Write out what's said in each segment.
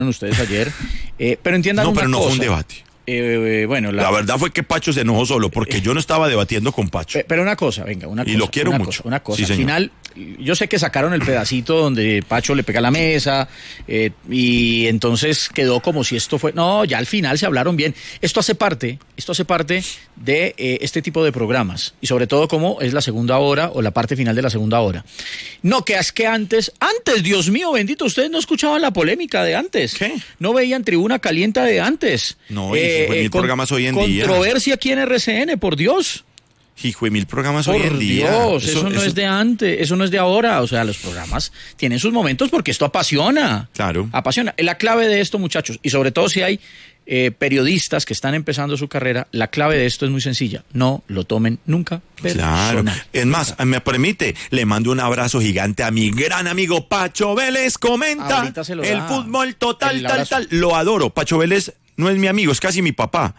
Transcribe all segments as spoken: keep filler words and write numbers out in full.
ustedes ayer, eh, pero entiendan no, una pero no cosa. fue un debate. Eh, eh, bueno, la... la verdad fue que Pacho se enojó solo, porque eh, yo no estaba debatiendo con Pacho. Pero una cosa, venga, una cosa. Y lo quiero una mucho. Cosa, una cosa, sí, al señor. final, yo sé que sacaron el pedacito donde Pacho le pega a la mesa, eh, y entonces quedó como si esto fue... No, ya al final se hablaron bien. Esto hace parte, esto hace parte de eh, este tipo de programas, y sobre todo como es la segunda hora, o la parte final de la segunda hora. No, que es que antes, antes, Dios mío, bendito, ustedes no escuchaban la polémica de antes. ¿Qué? No veían Tribuna Caliente de antes. No, eh, hijo de mil con, programas hoy en día. Controversia aquí en R C N, por Dios. Hijo de mil programas por hoy en día. Dios, eso, eso no eso... es de antes, eso no es de ahora. O sea, los programas tienen sus momentos porque esto apasiona. Claro. Apasiona. La clave de esto, muchachos, y sobre todo si hay eh, periodistas que están empezando su carrera, la clave de esto es muy sencilla. No lo tomen nunca personal. Claro. Es más, me permite, le mando un abrazo gigante a mi gran amigo Pacho Vélez. Comenta el da. fútbol total, el tal, tal. Lo adoro. Pacho Vélez no es mi amigo, es casi mi papá.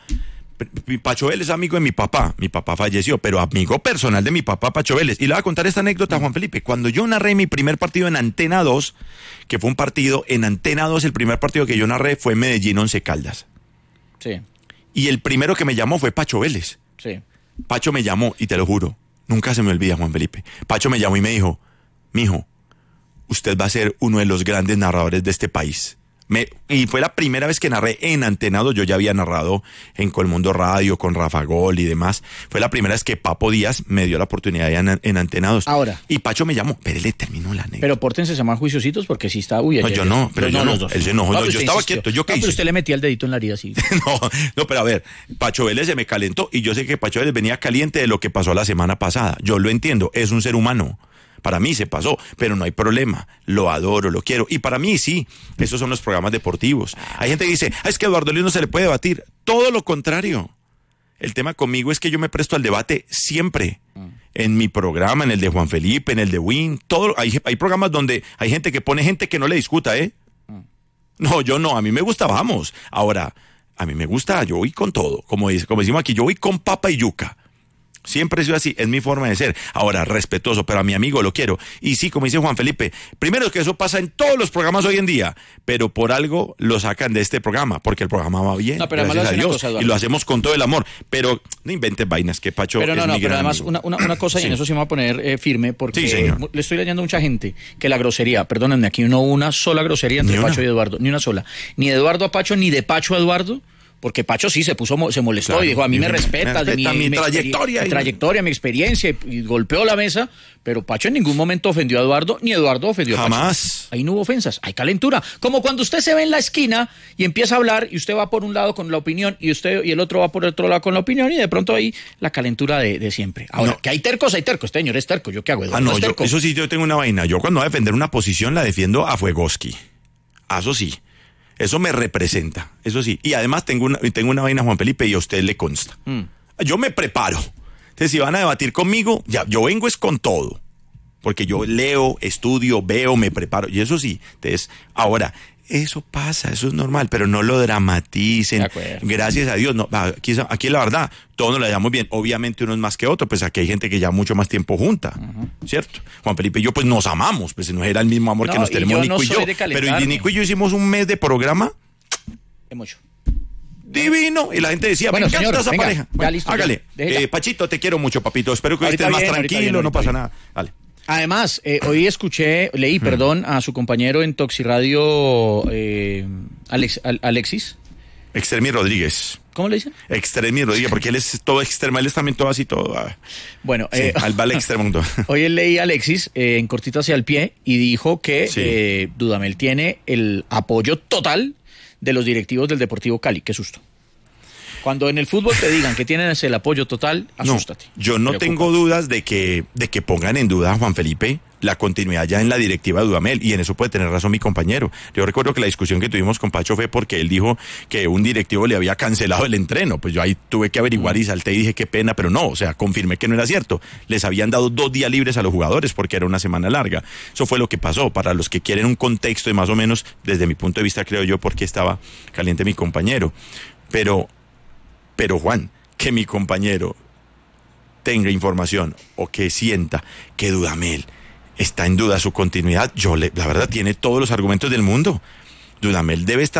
Pacho Vélez es amigo de mi papá, mi papá falleció, pero amigo personal de mi papá, Pacho Vélez. Y le voy a contar esta anécdota, Juan Felipe. Cuando yo narré mi primer partido en Antena dos, que fue un partido en Antena dos, el primer partido que yo narré fue Medellín Once Caldas. Sí. Y el primero que me llamó fue Pacho Vélez. Sí. Pacho me llamó, y te lo juro, nunca se me olvida, Juan Felipe. Pacho me llamó y me dijo, mijo, usted va a ser uno de los grandes narradores de este país. Me, y fue la primera vez que narré en Antena dos. Yo ya había narrado en Colmundo Radio con Rafa Gol y demás. Fue la primera vez que Papo Díaz me dio la oportunidad en, en Antena dos. Ahora. Y Pacho me llamó, pero él le terminó la anécdota. Pero pórtense, se llaman juiciositos porque sí está... Uy, no, ayer, yo no, pero yo no. Él se enojó. No, no, yo estaba insistió. quieto. ¿Yo qué no, hice? Pero usted le metía el dedito en la herida así. no, no, pero a ver, Pacho Vélez se me calentó y yo sé que Pacho Vélez venía caliente de lo que pasó la semana pasada. Yo lo entiendo, es un ser humano. Para mí se pasó, pero no hay problema. Lo adoro, lo quiero. Y para mí sí, esos son los programas deportivos. Hay gente que dice, ah, es que a Eduardo Luis no se le puede debatir. Todo lo contrario. El tema conmigo es que yo me presto al debate siempre. Mm. En mi programa, en el de Juan Felipe, en el de Win, todo, hay, hay programas donde hay gente que pone gente que no le discuta, ¿eh? Mm. No, yo no, a mí me gusta, vamos. Ahora, a mí me gusta, yo voy con todo. Como, dice, como decimos aquí, yo voy con papa y yuca. Siempre he sido así, es mi forma de ser. Ahora, respetuoso, pero a mi amigo lo quiero. Y sí, como dice Juan Felipe, primero es que eso pasa en todos los programas hoy en día, pero por algo lo sacan de este programa, porque el programa va bien, no, pero gracias a Dios, cosa, y lo hacemos con todo el amor. Pero no inventes vainas, que Pacho pero no, es no, mi pero gran además amigo. Una, una, una cosa, sí. Y en eso sí me voy a poner eh, firme, porque sí, señor. le estoy leyendo a mucha gente que la grosería, perdónenme, aquí no hubo una sola grosería entre Pacho y Eduardo, ni una sola. Ni de Eduardo a Pacho, ni de Pacho a Eduardo. Porque Pacho sí se puso, se molestó claro, y dijo, a mí me, me respetas, de mi, mi, mi trayectoria, mi trayectoria, mi experiencia, y, y golpeó la mesa, pero Pacho en ningún momento ofendió a Eduardo, ni Eduardo ofendió a Pacho. Jamás. Ahí no hubo ofensas, hay calentura. Como cuando usted se ve en la esquina y empieza a hablar, y usted va por un lado con la opinión, y usted y el otro va por el otro lado con la opinión, y de pronto ahí la calentura de, de siempre. Ahora, no. que hay tercos, hay tercos. Este señor es terco, ¿yo qué hago? Eduardo ah, no, es yo, eso sí, yo tengo una vaina. Yo cuando voy a defender una posición la defiendo a Fuegoski. A eso sí. Eso me representa, eso sí. Y además tengo una, tengo una vaina, Juan Felipe, y a usted le consta. Mm. Yo me preparo. Entonces, si van a debatir conmigo, ya, yo vengo es con todo. Porque yo leo, estudio, veo, me preparo. Y eso sí. Entonces, ahora, eso pasa, eso es normal, pero no lo dramaticen. Gracias a Dios. No, aquí, aquí la verdad, todos nos la llevamos bien. Obviamente uno es más que otro, pues aquí hay gente que ya mucho más tiempo junta, uh-huh. ¿cierto? Juan Felipe y yo pues nos amamos, pues no era el mismo amor no, que nos tenemos Nico no y yo. Pero y Nico y yo hicimos un mes de programa. De mucho. Divino. Y la gente decía, bueno, me encanta señor, esa venga, pareja. Ya, bueno, listo, hágale. Ya, eh, Pachito, te quiero mucho, papito. Espero que hoy estés más tranquilo, bien, no pasa bien. Nada. Dale. Además, eh, hoy escuché, leí, hmm. perdón, a su compañero en Toxiradio, eh, Alex, Alexis. Extremi Rodríguez. ¿Cómo le dicen? Extremi Rodríguez, porque él es todo extremo, él es también todo así, todo. Ah. Bueno, sí, eh, al vale extremo. Hoy leí a Alexis eh, en cortito hacia el pie y dijo que sí. eh, Dudamel tiene el apoyo total de los directivos del Deportivo Cali. Qué susto. Cuando en el fútbol te digan que tienen el apoyo total, asústate. No, yo no Preocupa. tengo dudas de que, de que pongan en duda, Juan Felipe, la continuidad ya en la directiva de Dudamel, y en eso puede tener razón mi compañero. Yo recuerdo que la discusión que tuvimos con Pacho fue porque él dijo que un directivo le había cancelado el entreno. Pues yo ahí tuve que averiguar y salté y dije qué pena, pero no, o sea, confirmé que no era cierto. Les habían dado dos días libres a los jugadores porque era una semana larga. Eso fue lo que pasó. Para los que quieren un contexto y más o menos, desde mi punto de vista, creo yo, porque estaba caliente mi compañero. Pero... Pero Juan, que mi compañero tenga información o que sienta que Dudamel está en duda su continuidad, yo le, la verdad tiene todos los argumentos del mundo. Dudamel debe estar